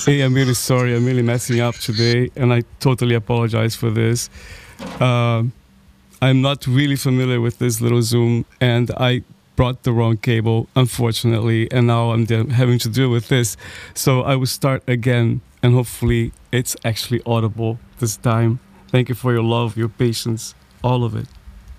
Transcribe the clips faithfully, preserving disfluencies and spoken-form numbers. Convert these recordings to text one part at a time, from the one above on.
Hey, I'm really sorry. I'm really messing up today, and I totally apologize for this. Um, I'm not really familiar with this little Zoom, and I brought the wrong cable, unfortunately, and now I'm de- having to deal with this. So I will start again, and hopefully it's actually audible this time. Thank you for your love, your patience, all of it.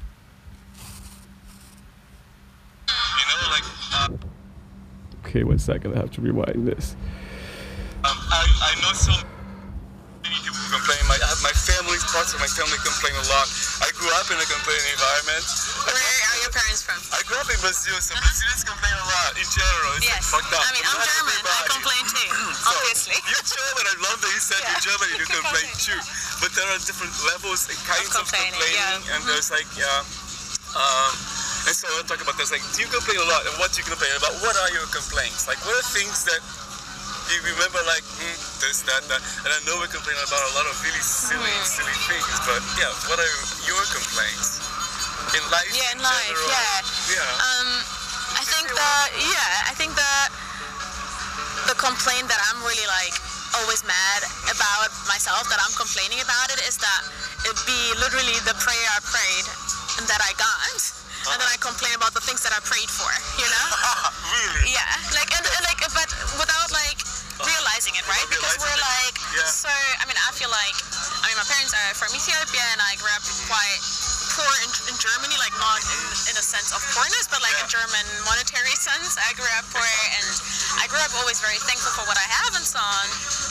You know, like, uh, Okay, one second. I have to rewind this. um, I, I know so many people who complain. My, I have my family, parts of my family complain a lot. I grew up in a complaining environment. Where are your parents from? I grew up in Brazil, so Brazilians complain a lot in general. It's Yes. like fucked up. I mean, But I'm not German. I everybody. complain too, So, obviously. You're German. I love that you said Yeah. you're German. You do You complain complain, too. But there are different levels and kinds of, complaining, complaining, yeah. and there's like, yeah. Um, and so I talk about this. Like, do you complain a lot? And what do you complain about? What are your complaints? Like, what are things that you remember? Like, hmm, this, that, that. And I know we complain about a lot of really silly, Mm. silly things. But yeah, what are your complaints in life? Yeah, in in life, general? yeah. Yeah. Um, I think the yeah, I think the the complaint that I'm really like always mad about myself, that I'm complaining about it, is that it be literally the prayer I prayed and that I got, and then I complain about the things that I prayed for. You know? Really? Yeah, like and, and like, but without like realizing it, right? Without Because we're realizing like, it. Yeah. so. I mean, I feel like, I mean, my parents are from Ethiopia, and I grew up quite poor in, in Germany, like not in, in a sense of poorness, but like Yeah. in German monetary sense. I grew up poor, and I grew up always very thankful for what I have and so on.